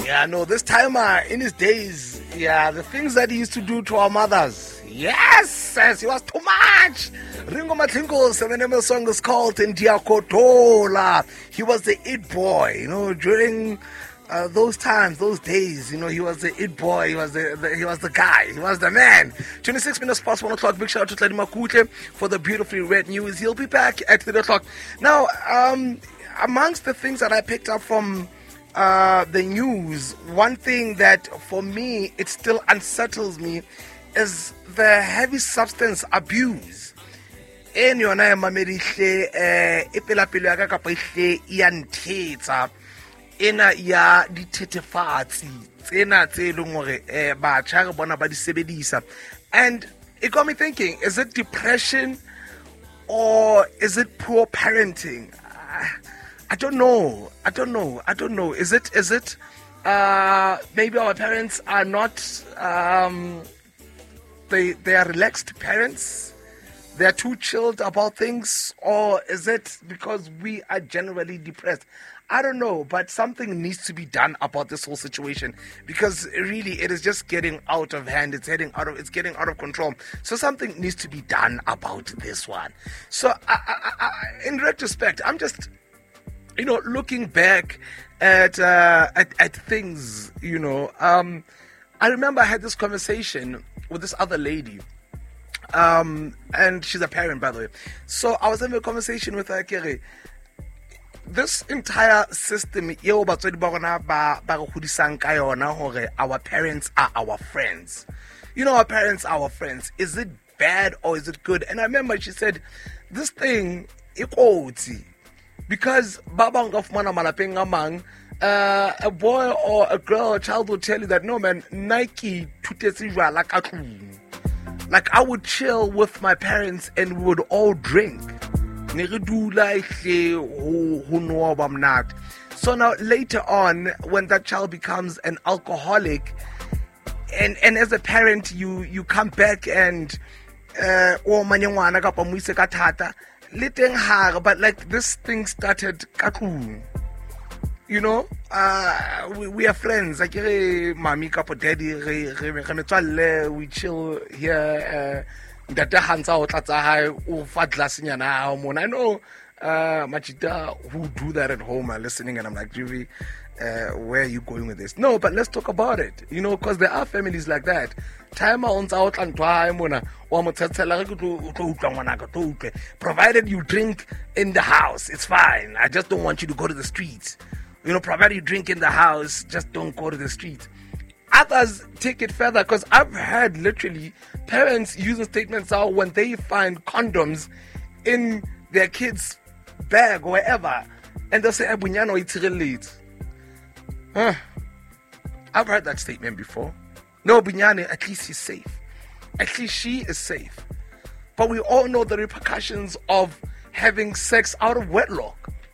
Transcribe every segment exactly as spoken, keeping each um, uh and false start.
Yeah, no, this timer in his days, yeah, the things that he used to do to our mothers. Yes, yes, he was too much. Ringo Matlingo, seven M L song is called Ndia Kotola. He was the it boy, you know, during uh, those times, those days, you know, he was the it boy, he was the, the he was the guy, he was the man. twenty-six minutes past one o'clock, big shout out to Tladi Makute for the beautifully read news. He'll be back at three o'clock. Now, um, amongst the things that I picked up from uh, the news, one thing that for me, it still unsettles me is the heavy substance abuse. En yona e mamedihle eh e pelapelo ya ka kapa ihle ya nthetsa ena ya dithethefatsi tsena tse leng hore eh batjha re bona ba di sebedisa. And it got me thinking, is it depression or is it poor parenting? I don't know. I don't know. I don't know. Is it is it uh maybe our parents are not um They they are relaxed parents, they are too chilled about things, or is it because we are generally depressed? I don't know, but something needs to be done about this whole situation, because really it is just getting out of hand. It's heading out of it's getting out of control. So something needs to be done about this one. So I, I, I, in retrospect, I'm just, you know, looking back at uh, at, at things. You know, um, I remember I had this conversation with this other lady, um, and she's a parent, by the way. So I was having a conversation with her. Kere, this entire system, our parents are our friends. You know, our parents are our friends. Is it bad or is it good? And I remember she said, this thing, because babang of mana malapeng amang. Uh, a boy or a girl or a child will tell you that, no man, Nike like like I would chill with my parents and we would all drink. So now later on, when that child becomes an alcoholic, and, and as a parent you, you come back and uh, but like this thing started kakun. You know, uh, we, we are friends. Like, hey, mommy, kapo, daddy, we chill here. That hands out, that's a high, oh, fat glass in your I know, uh, Machita, who do that at home are listening, and I'm like, Juvie, uh, where are you going with this? No, but let's talk about it, you know, because there are families like that. Time out out and provided you drink in the house, it's fine. I just don't want you to go to the streets. You know, provided you drink in the house, just don't go to the street. Others take it further, because I've heard literally parents using statements out when they find condoms in their kids' bag or wherever, and they'll say, Abunyano, it's real late. Huh. I've heard that statement before. No, Bunyane, at least he's safe. At least she is safe. But we all know the repercussions of having sex out of wedlock.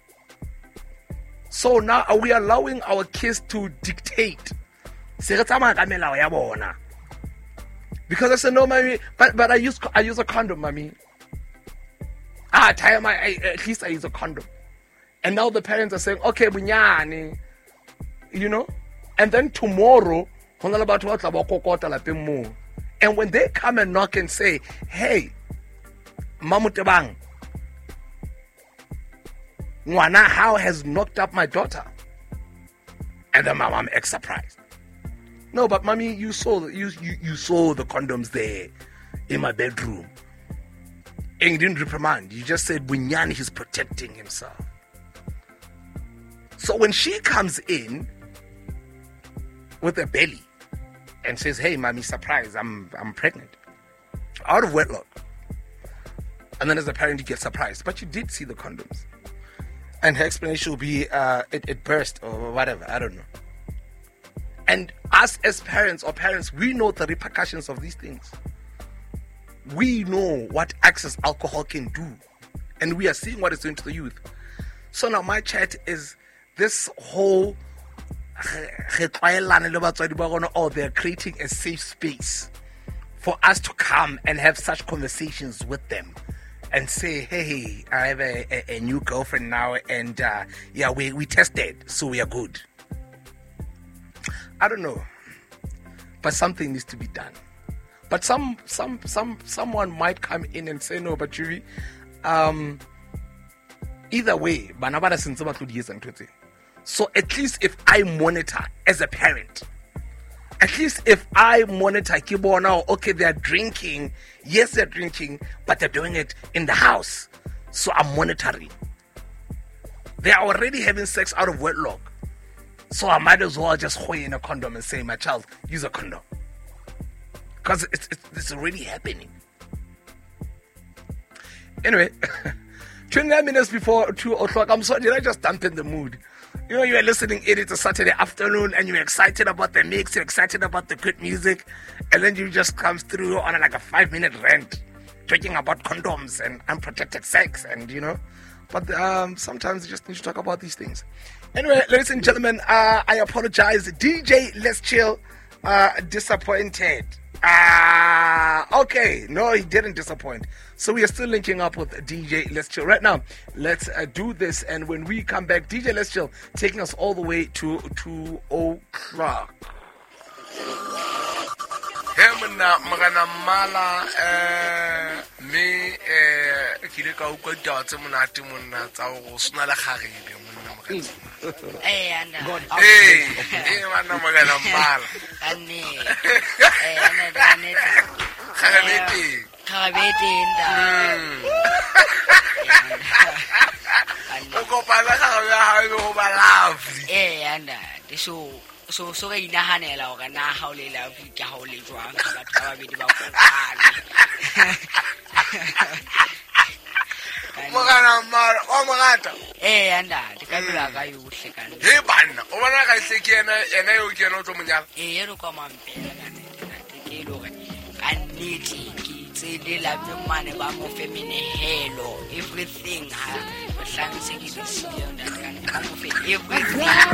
So now are we allowing our kids to dictate? Because I said, no, mommy, but, but I use I use a condom, mommy. Ah, time I, I at least I use a condom. And now the parents are saying, okay, bunyani, you know? And then tomorrow, and when they come and knock and say, hey, Mamutebang, Mwana how has knocked up my daughter. And then my mom is surprised. No, but mommy, you saw you, you you saw the condoms there in my bedroom. And you didn't reprimand. You just said Bunyani, he's protecting himself. So when she comes in with a belly and says, hey mommy, surprise, I'm I'm pregnant. Out of wedlock. And then as a parent you get surprised. But you did see the condoms. And her explanation will be, uh, it, it burst or whatever. I don't know. And us as parents or parents, we know the repercussions of these things. We know what access alcohol can do. And we are seeing what it's doing to the youth. So now my chat is this whole, oh, they're creating a safe space for us to come and have such conversations with them. And say, hey, I have a, a, a new girlfriend now, and uh, yeah, we, we tested, so we are good. I don't know, but something needs to be done. But some some some someone might come in and say no, but Juvi, um either way, so at least if I monitor as a parent, at least if I monitor Kibo now, okay, they're drinking, yes they're drinking, but they're doing it in the house. So I'm monitoring. They are already having sex out of wedlock. So I might as well just hold in a condom and say, my child, use a condom. Because it's, it's, it's already happening. Anyway, twenty-nine minutes before two o'clock, I'm sorry, did I just dampen the mood? You know, you are listening in, it's a Saturday afternoon, and you're excited about the mix, you're excited about the good music, and then you just come through on a, like a five-minute rant, talking about condoms and unprotected sex, and, you know. But um, sometimes you just need to talk about these things. Anyway, ladies and gentlemen, uh, I apologize. D J Let's Chill, uh, disappointed. Ah, uh, okay. No, he didn't disappoint. So we are still linking up with D J Let's Chill. Right now, let's uh, do this. And when we come back, D J Let's Chill taking us all the way to two o'clock. Hemna magana mala eh me eh kile ka uko dotse monate monna tsa go sna la gagile monna magana eh ana eh eh mana magana mala anne eh ana dane gagabete gagabete nda o ko pala ga ga go ba lovely eh ana so so so ga inahanela o kana ha o le la fika ha o le jwang ka batho ba bedi ba kopana mogana mara o mogata eh anda di ka bula ga yo hle kana he bana o bona ga hle ke ena ena yo ke ena o tlo monyala eh yero kwa mampela kana ke lo ga annete ke tsele la mmane ba mo femine hello everything ha hlangise ke di siya nda kana ba mo fe everything